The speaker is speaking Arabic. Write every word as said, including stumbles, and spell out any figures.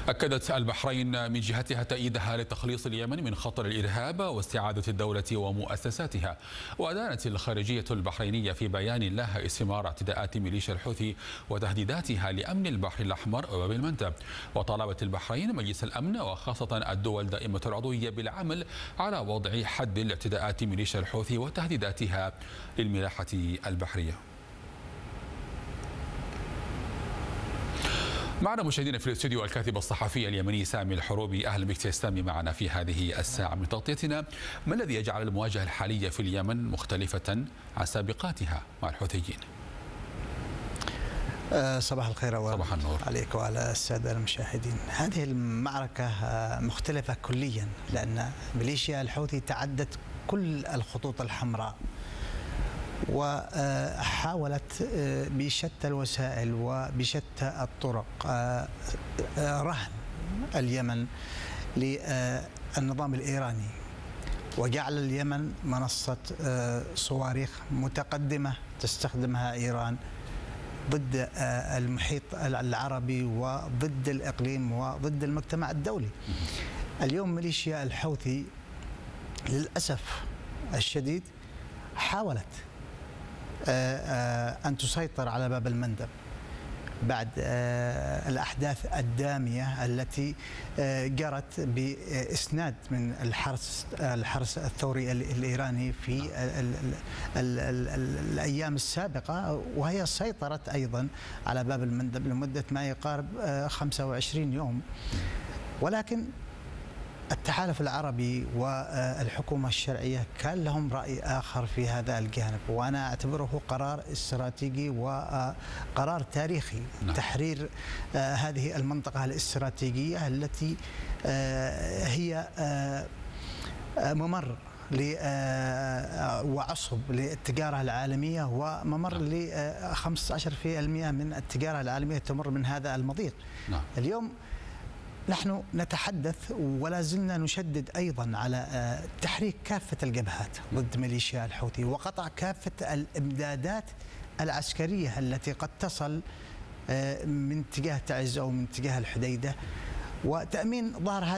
أكدت البحرين من جهتها تأييدها لتخليص اليمن من خطر الإرهاب واستعادة الدولة ومؤسساتها. وأدانت الخارجية البحرينية في بيان لها استمرار اعتداءات ميليشيا الحوثي وتهديداتها لأمن البحر الأحمر وباب المندب. وطالبت البحرين مجلس الأمن وخاصة الدول دائمة العضوية بالعمل على وضع حد لاعتداءات ميليشيا الحوثي وتهديداتها للملاحة البحرية. معنا مشاهدينا في الاستوديو الكاتب الصحفي اليمني سامي الحروبي. اهلا بك سامي معنا في هذه الساعه من تغطيتنا. ما الذي يجعل المواجهه الحاليه في اليمن مختلفه عن سابقاتها مع الحوثيين؟ صباح الخير صباح النور عليك وعلى الساده المشاهدين. هذه المعركه مختلفه كليا لان ميليشيا الحوثي تعدت كل الخطوط الحمراء وحاولت بشتى الوسائل وبشتى الطرق رهن اليمن للنظام الإيراني، وجعل اليمن منصة صواريخ متقدمة تستخدمها إيران ضد المحيط العربي وضد الإقليم وضد المجتمع الدولي. اليوم ميليشيا الحوثي للأسف الشديد حاولت أن تسيطر على باب المندب بعد الأحداث الدامية التي جرت بإسناد من الحرس الحرس الثوري الإيراني في ال ال ال ال ال الأيام السابقة، وهي سيطرت أيضا على باب المندب لمدة ما يقارب خمسة وعشرين يوم. ولكن التحالف العربي والحكومة الشرعية كان لهم رأي آخر في هذا الجانب، وأنا أعتبره قرار استراتيجي وقرار تاريخي. نعم. تحرير هذه المنطقة الاستراتيجية التي هي ممر وعصب للتجارة العالمية وممر ل خمسة عشر بالمئة من التجارة العالمية تمر من هذا المضيق. نعم. اليوم نحن نتحدث ولا زلنا نشدد أيضا على تحريك كافة الجبهات ضد ميليشيا الحوثي وقطع كافة الإمدادات العسكرية التي قد تصل من اتجاه تعز أو من اتجاه الحديدة، وتأمين ظهر